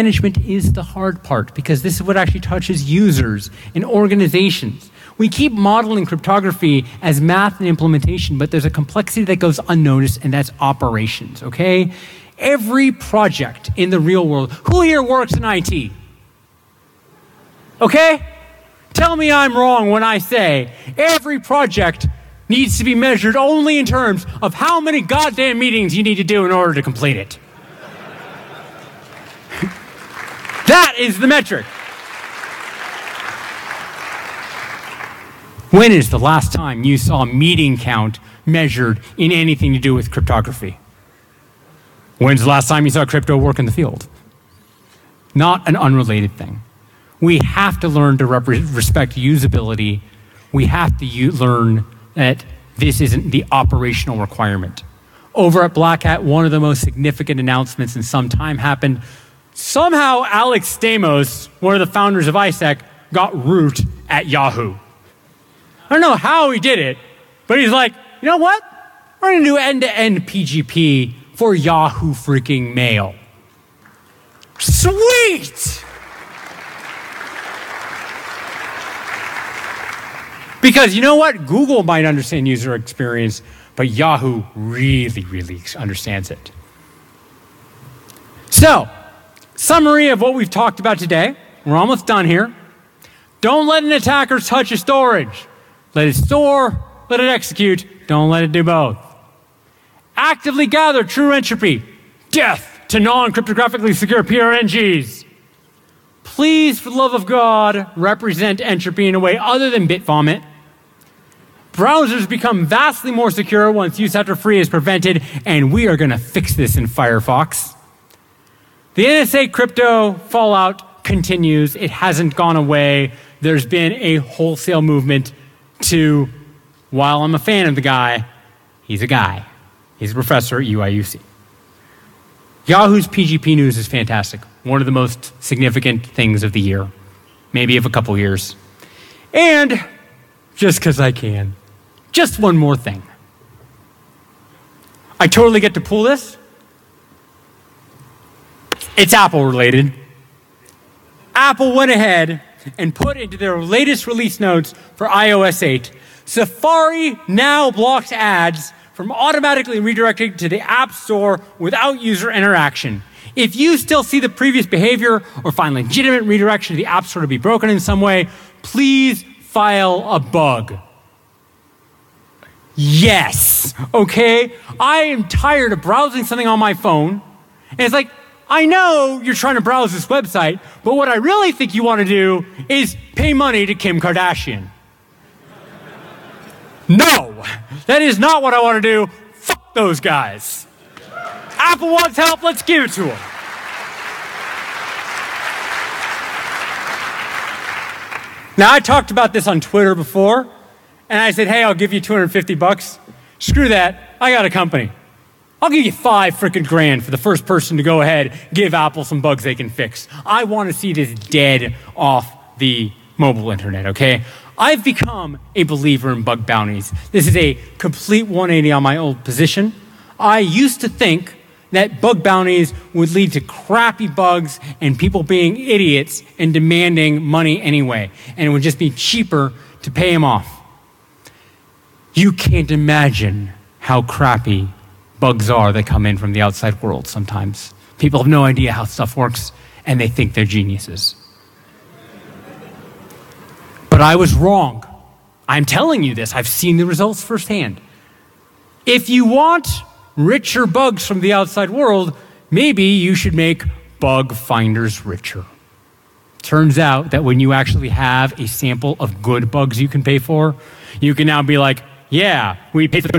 management is the hard part, because this is what actually touches users and organizations. We keep modeling cryptography as math and implementation, but there's a complexity that goes unnoticed, and that's operations, okay? Every project in the real world, who here works in IT? Okay? Tell me I'm wrong when I say every project needs to be measured only in terms of how many goddamn meetings you need to do in order to complete it. That is the metric. When is the last time you saw a meeting count measured in anything to do with cryptography? When's the last time you saw crypto work in the field? Not an unrelated thing. We have to learn to respect usability. We have to learn that this isn't the operational requirement. Over at Black Hat, one of the most significant announcements in some time happened. Somehow Alex Stamos, one of the founders of ISEC, got root at Yahoo. I don't know how he did it, but he's like, you know what? We're going to do end-to-end PGP for Yahoo freaking Mail. Sweet! Because you know what? Google might understand user experience, but Yahoo really, really understands it. So, summary of what we've talked about today. We're almost done here. Don't let an attacker touch your storage. Let it store, let it execute. Don't let it do both. Actively gather true entropy. Death to non-cryptographically secure PRNGs. Please, for the love of God, represent entropy in a way other than Bitvomit. Browsers become vastly more secure once use after free is prevented, and we are going to fix this in Firefox. The NSA crypto fallout continues. It hasn't gone away. There's been a wholesale movement to, while I'm a fan of the guy, he's a guy. He's a professor at UIUC. Yahoo's PGP news is fantastic. One of the most significant things of the year, maybe of a couple years. And just because I can, just one more thing. I totally get to pull this. It's Apple related. Apple went ahead and put into their latest release notes for iOS 8, Safari now blocks ads from automatically redirecting to the App Store without user interaction. If you still see the previous behavior or find legitimate redirection to the App Store to be broken in some way, please file a bug. Yes, okay? I am tired of browsing something on my phone, and it's like, I know you're trying to browse this website, but what I really think you want to do is pay money to Kim Kardashian. No, that is not what I want to do. Fuck those guys. Apple wants help, let's give it to them. Now, I talked about this on Twitter before, and I said, hey, I'll give you $250. Screw that, I got a company. I'll give you $5 freaking grand for the first person to go ahead, give Apple some bugs they can fix. I want to see this dead off the mobile internet, okay? I've become a believer in bug bounties. This is a complete 180 on my old position. I used to think that bug bounties would lead to crappy bugs and people being idiots and demanding money anyway, and it would just be cheaper to pay them off. You can't imagine how crappy bugs are that come in from the outside world sometimes. People have no idea how stuff works, and they think they're geniuses. But I was wrong. I'm telling you this. I've seen the results firsthand. If you want richer bugs from the outside world, maybe you should make bug finders richer. Turns out that when you actually have a sample of good bugs you can pay for, you can now be like, yeah, we paid for the